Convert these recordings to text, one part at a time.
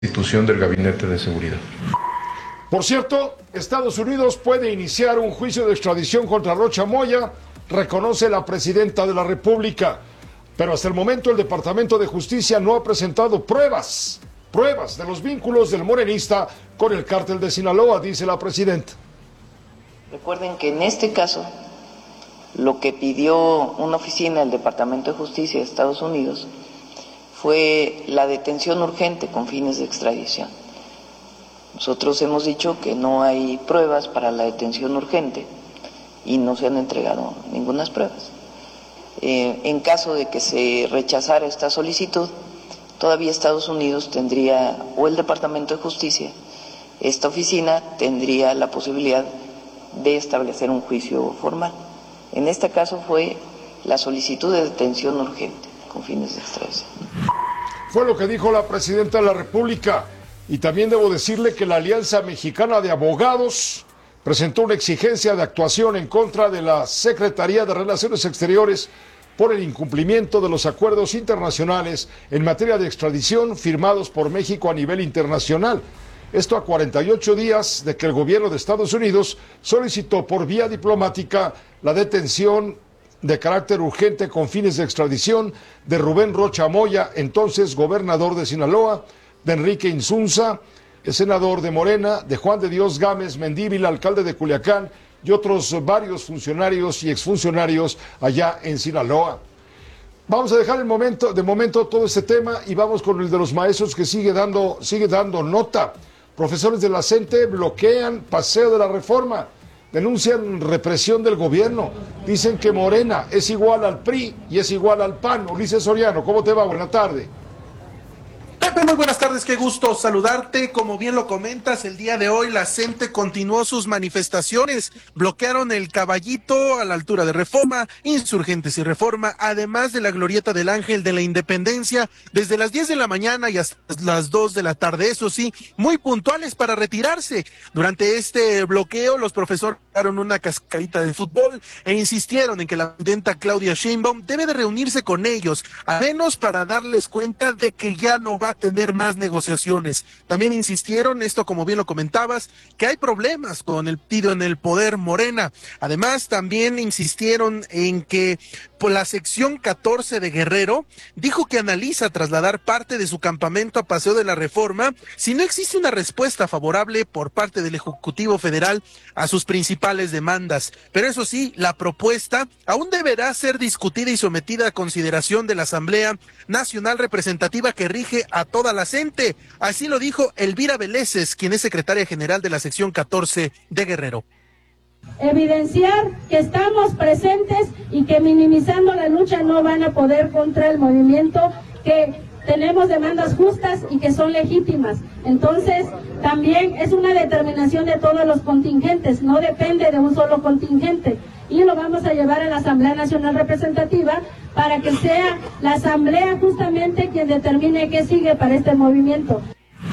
Institución del Gabinete de Seguridad. Por cierto, Estados Unidos puede iniciar un juicio de extradición contra Rocha Moya, reconoce la presidenta de la República. Pero hasta el momento el Departamento de Justicia no ha presentado pruebas de los vínculos del morenista con el cártel de Sinaloa, dice la presidenta. Recuerden que en este caso, lo que pidió una oficina del Departamento de Justicia de Estados Unidos fue la detención urgente con fines de extradición. Nosotros hemos dicho que no hay pruebas para la detención urgente y no se han entregado ninguna pruebas. En caso de que se rechazara esta solicitud, todavía Estados Unidos tendría, o el Departamento de Justicia, esta oficina tendría la posibilidad de establecer un juicio formal. En este caso fue la solicitud de detención urgente con fines de extradición. Fue lo que dijo la presidenta de la República. Y también debo decirle que la Alianza Mexicana de Abogados presentó una exigencia de actuación en contra de la Secretaría de Relaciones Exteriores por el incumplimiento de los acuerdos internacionales en materia de extradición firmados por México a nivel internacional. Esto a 48 días de que el gobierno de Estados Unidos solicitó por vía diplomática la detención de carácter urgente con fines de extradición de Rubén Rocha Moya, entonces gobernador de Sinaloa, de Enrique Insunza, el senador de Morena, de Juan de Dios Gámez Mendívil, alcalde de Culiacán, y otros varios funcionarios y exfuncionarios allá en Sinaloa. Vamos a dejar de momento todo este tema y vamos con el de los maestros que sigue dando nota. Profesores de la CENTE bloquean Paseo de la Reforma, denuncian represión del gobierno, dicen que Morena es igual al PRI y es igual al PAN. Ulises Soriano, ¿cómo te va? Buena tarde. Pepe, muy buenas tardes, qué gusto saludarte. Como bien lo comentas, el día de hoy la CENTE continuó sus manifestaciones, bloquearon el Caballito a la altura de Reforma, Insurgentes y Reforma, además de la Glorieta del Ángel de la Independencia, desde las 10 de la mañana y hasta las 2 de la tarde, eso sí, muy puntuales para retirarse. Durante este bloqueo, los profesores dieron una cascarita de fútbol e insistieron en que la presidenta Claudia Sheinbaum debe de reunirse con ellos, al menos para darles cuenta de que ya no va a tener más negociaciones. También insistieron, esto como bien lo comentabas, que hay problemas con el partido en el poder Morena. Además, también insistieron en que por la sección 14 de Guerrero dijo que analiza trasladar parte de su campamento a Paseo de la Reforma si no existe una respuesta favorable por parte del Ejecutivo Federal a sus principales demandas. Pero eso sí, la propuesta aún deberá ser discutida y sometida a consideración de la Asamblea Nacional Representativa que rige a toda la CENTE. Así lo dijo Elvira Veleses, quien es secretaria general de la sección 14 de Guerrero. Evidenciar que estamos presentes y que minimizando la lucha no van a poder contra el movimiento, que tenemos demandas justas y que son legítimas. Entonces, también es una determinación de todos los contingentes, no depende de un solo contingente. Y lo vamos a llevar a la Asamblea Nacional Representativa para que sea la Asamblea justamente quien determine qué sigue para este movimiento.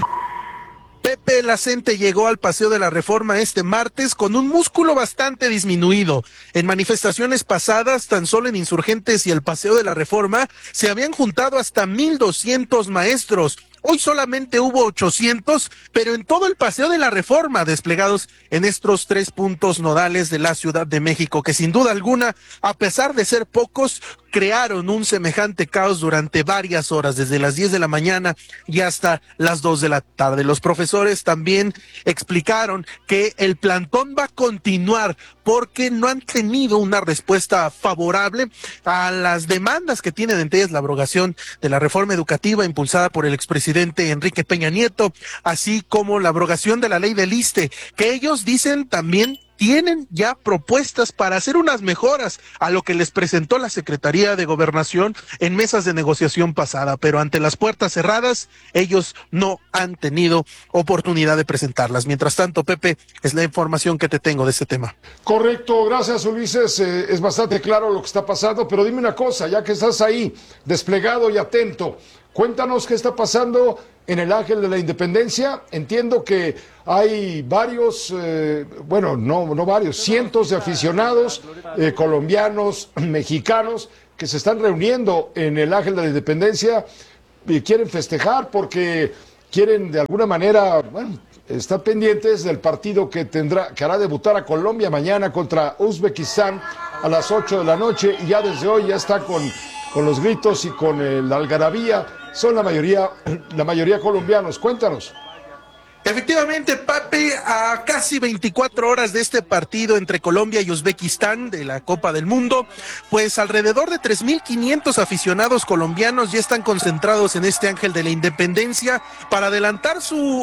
Pepe, la CENTE llegó al Paseo de la Reforma este martes con un músculo bastante disminuido. En manifestaciones pasadas, tan solo en Insurgentes y el Paseo de la Reforma, se habían juntado hasta 1,200 maestros. Hoy solamente hubo 800, pero en todo el Paseo de la Reforma, desplegados en estos 3 puntos nodales de la Ciudad de México, que sin duda alguna, a pesar de ser pocos, crearon un semejante caos durante varias horas, desde las 10 de la mañana y hasta las 2 de la tarde. Los profesores también explicaron que el plantón va a continuar porque no han tenido una respuesta favorable a las demandas que tienen, entre ellas la abrogación de la reforma educativa impulsada por el expresidente Enrique Peña Nieto, así como la abrogación de la ley del ISSSTE, que ellos dicen también tienen ya propuestas para hacer unas mejoras a lo que les presentó la Secretaría de Gobernación en mesas de negociación pasada, pero ante las puertas cerradas, ellos no han tenido oportunidad de presentarlas. Mientras tanto, Pepe, es la información que te tengo de este tema. Correcto, gracias Ulises, es bastante claro lo que está pasando, pero dime una cosa, ya que estás ahí, desplegado y atento, cuéntanos qué está pasando en el Ángel de la Independencia. Entiendo que hay varios, no varios, cientos de aficionados colombianos, mexicanos, que se están reuniendo en el Ángel de la Independencia y quieren festejar porque quieren de alguna manera, bueno, estar pendientes del partido que hará debutar a Colombia mañana contra Uzbekistán a las 8 de la noche, y ya desde hoy ya está con los gritos y con la algarabía. Son la mayoría colombianos. Cuéntanos. Efectivamente, Pape, a casi 24 horas de este partido entre Colombia y Uzbekistán de la Copa del Mundo, pues alrededor de 3.500 aficionados colombianos ya están concentrados en este Ángel de la Independencia para alentar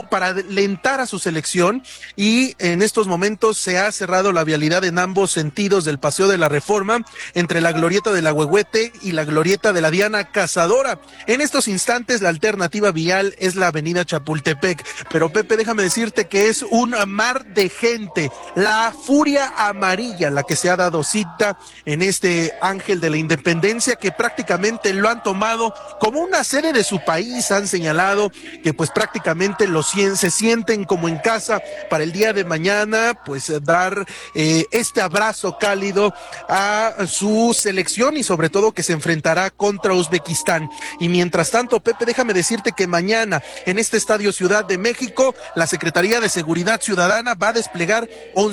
a su selección, y en estos momentos se ha cerrado la vialidad en ambos sentidos del Paseo de la Reforma, entre la glorieta de la Huehuete y la glorieta de la Diana Cazadora. En estos instantes la alternativa vial es la avenida Chapultepec, pero Pepe, déjame decirte que es un mar de gente, la furia amarilla la que se ha dado cita en este Ángel de la Independencia, que prácticamente lo han tomado como una sede de su país. Han señalado que pues prácticamente se sienten como en casa para el día de mañana, pues dar este abrazo cálido a su selección, y sobre todo que se enfrentará contra Uzbekistán. Y mientras tanto, Pepe, déjame decirte que mañana en este Estadio Ciudad de México, la Secretaría de Seguridad Ciudadana va a desplegar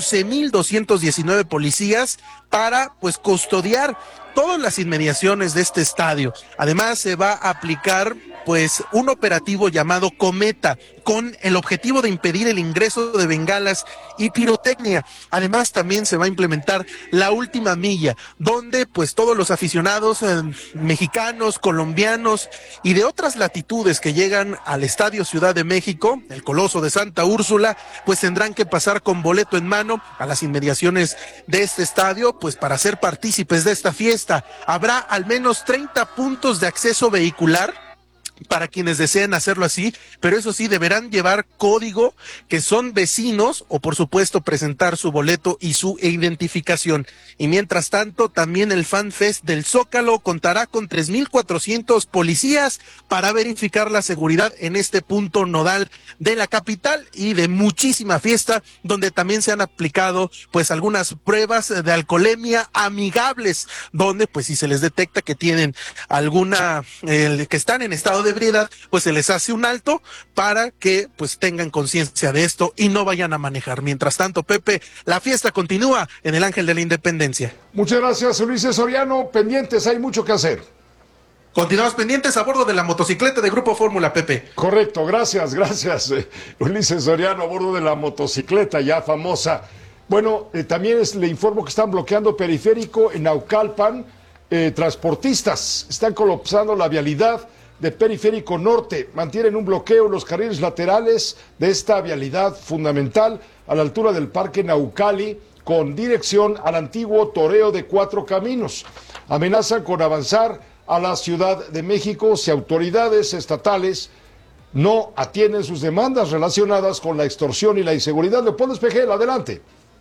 11,219 policías para pues custodiar todas las inmediaciones de este estadio. Además, se va a aplicar pues un operativo llamado Cometa, con el objetivo de impedir el ingreso de bengalas y pirotecnia. Además, también se va a implementar la última milla, donde pues todos los aficionados mexicanos, colombianos y de otras latitudes que llegan al Estadio Ciudad de México, el Coloso de Santa Úrsula, pues tendrán que pasar con boleto en mano a las inmediaciones de este estadio, pues para ser partícipes de esta fiesta. Habrá al menos 30 puntos de acceso vehicular para quienes deseen hacerlo así, pero eso sí, deberán llevar código, que son vecinos, o por supuesto presentar su boleto y su identificación. Y mientras tanto, también el Fan Fest del Zócalo contará con 3,400 policías para verificar la seguridad en este punto nodal de la capital, y de muchísima fiesta, donde también se han aplicado pues algunas pruebas de alcoholemia amigables, donde pues si se les detecta que tienen alguna, que están en estado de ebriedad, pues se les hace un alto para que pues tengan conciencia de esto y no vayan a manejar. Mientras tanto, Pepe, la fiesta continúa en el Ángel de la Independencia. Muchas gracias, Ulises Soriano. Pendientes, hay mucho que hacer. Continuamos pendientes a bordo de la motocicleta de Grupo Fórmula, Pepe. Correcto, gracias. Ulises Soriano a bordo de la motocicleta ya famosa. Bueno, también le informo que están bloqueando periférico en Naucalpan. Transportistas están colapsando la vialidad de Periférico Norte. Mantienen un bloqueo en los carriles laterales de esta vialidad fundamental a la altura del Parque Naucali, con dirección al antiguo toreo de Cuatro Caminos. Amenazan con avanzar a la Ciudad de México si autoridades estatales no atienden sus demandas relacionadas con la extorsión y la inseguridad. Leopoldo Espejel, adelante.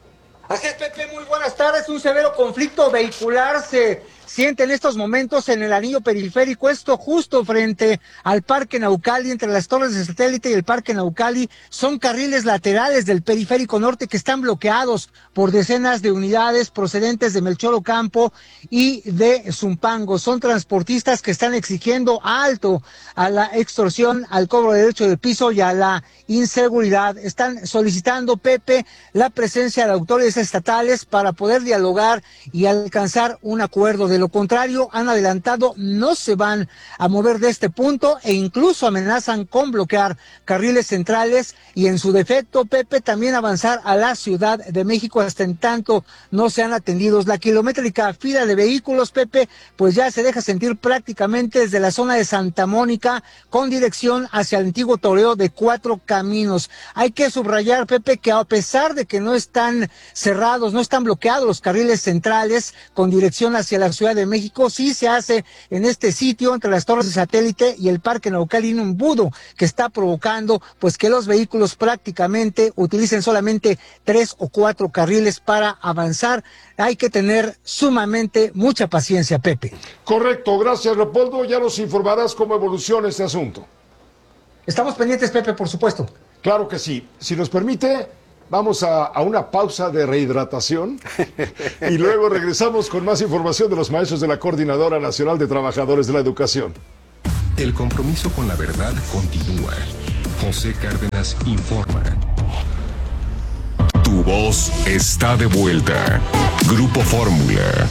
Así es, Pepe, muy buenas tardes. Un severo conflicto vehicular se siente en estos momentos en el anillo periférico, esto justo frente al Parque Naucali, entre las torres de satélite y el Parque Naucali. Son carriles laterales del Periférico Norte que están bloqueados por decenas de unidades procedentes de Melchor Ocampo y de Zumpango. Son transportistas que están exigiendo alto a la extorsión, al cobro de derecho de piso y a la inseguridad. Están solicitando, Pepe, la presencia de autoridades estatales para poder dialogar y alcanzar un acuerdo. De lo contrario, han adelantado, no se van a mover de este punto, e incluso amenazan con bloquear carriles centrales y, en su defecto, Pepe, también avanzar a la Ciudad de México hasta en tanto no sean atendidos. La kilométrica fila de vehículos, Pepe, pues ya se deja sentir prácticamente desde la zona de Santa Mónica, con dirección hacia el antiguo toreo de Cuatro Caminos. Hay que subrayar, Pepe, que a pesar de que no están cerrados, no están bloqueados los carriles centrales con dirección hacia la Ciudad de México, sí se hace en este sitio entre las torres de satélite y el Parque Naucali un embudo que está provocando pues que los vehículos prácticamente utilicen solamente 3 o 4 carriles para avanzar. Hay que tener sumamente mucha paciencia, Pepe. Correcto, gracias, Leopoldo. Ya nos informarás cómo evoluciona este asunto. Estamos pendientes, Pepe, por supuesto. Claro que sí. Si nos permite, vamos a una pausa de rehidratación y luego regresamos con más información de los maestros de la Coordinadora Nacional de Trabajadores de la Educación. El compromiso con la verdad continúa. José Cárdenas informa. Tu voz está de vuelta. Grupo Fórmula.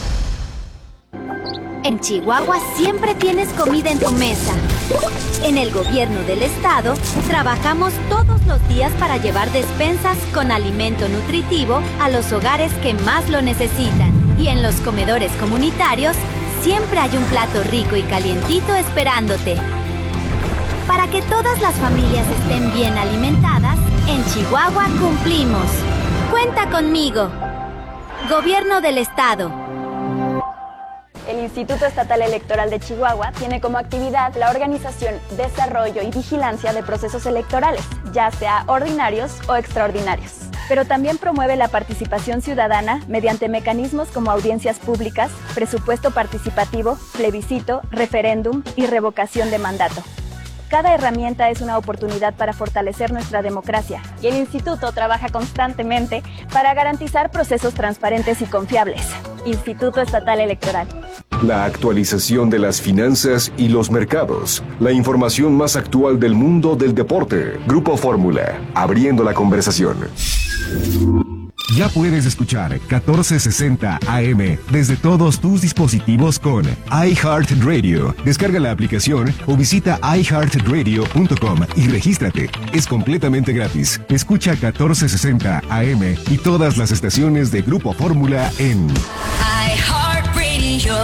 En Chihuahua siempre tienes comida en tu mesa. En el gobierno del estado, trabajamos todos los días para llevar despensas con alimento nutritivo a los hogares que más lo necesitan. Y en los comedores comunitarios, siempre hay un plato rico y calientito esperándote. Para que todas las familias estén bien alimentadas, en Chihuahua cumplimos. Cuenta conmigo. Gobierno del Estado. El Instituto Estatal Electoral de Chihuahua tiene como actividad la organización, desarrollo y vigilancia de procesos electorales, ya sea ordinarios o extraordinarios. Pero también promueve la participación ciudadana mediante mecanismos como audiencias públicas, presupuesto participativo, plebiscito, referéndum y revocación de mandato. Cada herramienta es una oportunidad para fortalecer nuestra democracia y el Instituto trabaja constantemente para garantizar procesos transparentes y confiables. Instituto Estatal Electoral. La actualización de las finanzas y los mercados. La información más actual del mundo del deporte. Grupo Fórmula, abriendo la conversación. Ya puedes escuchar 1460 AM desde todos tus dispositivos con iHeartRadio. Descarga la aplicación o visita iHeartRadio.com y regístrate. Es completamente gratis. Escucha 1460 AM y todas las estaciones de Grupo Fórmula en iHeartRadio.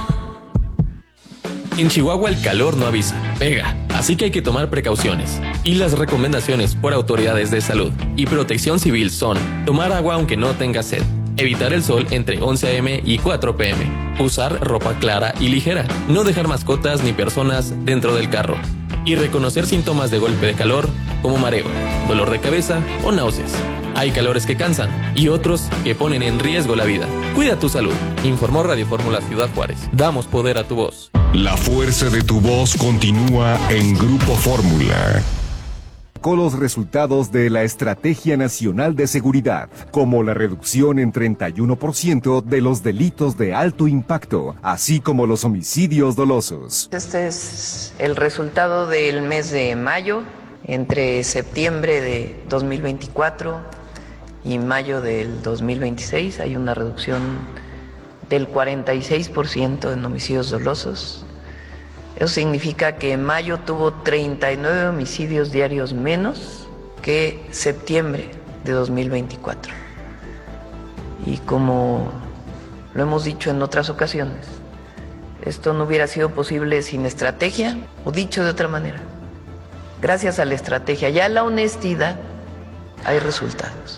En Chihuahua el calor no avisa, pega, así que hay que tomar precauciones. Y las recomendaciones por autoridades de salud y protección civil son: tomar agua aunque no tenga sed, evitar el sol entre 11 am y 4 pm, usar ropa clara y ligera, no dejar mascotas ni personas dentro del carro, y reconocer síntomas de golpe de calor como mareo, dolor de cabeza o náuseas. Hay calores que cansan y otros que ponen en riesgo la vida. Cuida tu salud, informó Radio Fórmula Ciudad Juárez. Damos poder a tu voz. La fuerza de tu voz continúa en Grupo Fórmula. Con los resultados de la Estrategia Nacional de Seguridad, como la reducción en 31% de los delitos de alto impacto, así como los homicidios dolosos. Este es el resultado del mes de mayo. Entre septiembre de 2024 y mayo del 2026 hay una reducción del 46% en homicidios dolosos. Eso significa que en mayo tuvo 39 homicidios diarios menos que septiembre de 2024. Y como lo hemos dicho en otras ocasiones, esto no hubiera sido posible sin estrategia, o dicho de otra manera, gracias a la estrategia y a la honestidad hay resultados.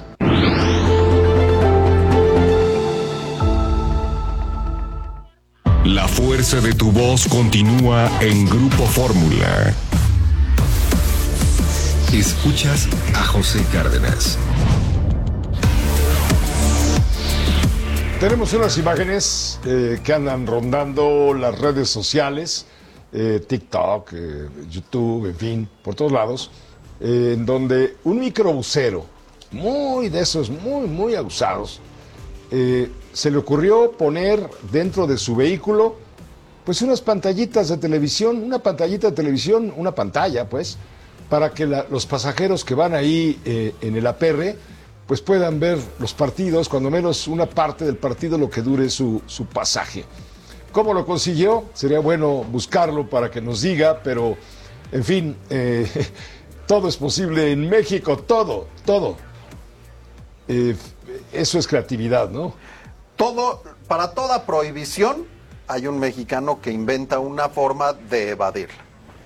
La fuerza de tu voz continúa en Grupo Fórmula. Escuchas a José Cárdenas. Tenemos unas imágenes que andan rondando las redes sociales, TikTok, YouTube, en fin, por todos lados, en donde un microbusero, muy de esos, muy abusados, se le ocurrió poner dentro de su vehículo pues unas pantallitas de televisión, una pantalla pues, para que los pasajeros que van ahí en el aperre pues puedan ver los partidos, cuando menos una parte del partido, lo que dure su pasaje. ¿Cómo lo consiguió? Sería bueno buscarlo para que nos diga, pero en fin, todo es posible en México, todo. Eso es creatividad, ¿no? Para toda prohibición hay un mexicano que inventa una forma de evadirla.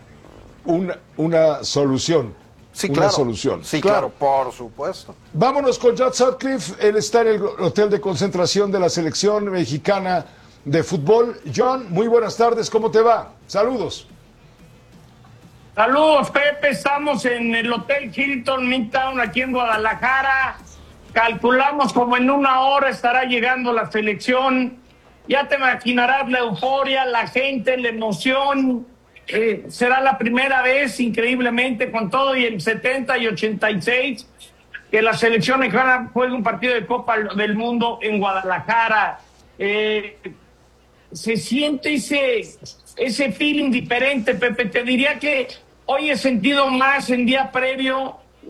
Una solución. Sí, una claro. solución. Sí, claro, por supuesto. Vámonos con John Sutcliffe. Él está en el hotel de concentración de la selección mexicana de fútbol. John, muy buenas tardes. ¿Cómo te va? Saludos. Saludos, Pepe. Estamos en el Hotel Hilton Midtown, aquí en Guadalajara. Calculamos como en una hora estará llegando la selección. Ya te imaginarás la euforia, la gente, la emoción. Será la primera vez, increíblemente, con todo y el 70 y 86, que la selección mexicana juegue un partido de Copa del Mundo en Guadalajara. Se siente ese feeling diferente, Pepe. Te diría que Hoy he sentido más en día previo